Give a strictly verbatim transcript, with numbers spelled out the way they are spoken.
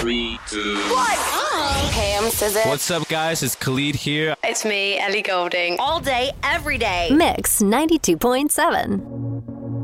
Three, two, one. Hey, I'm S Z A. What's up, guys? It's Khalid here. It's me, Ellie Goulding. All day, every day. Mix ninety-two point seven.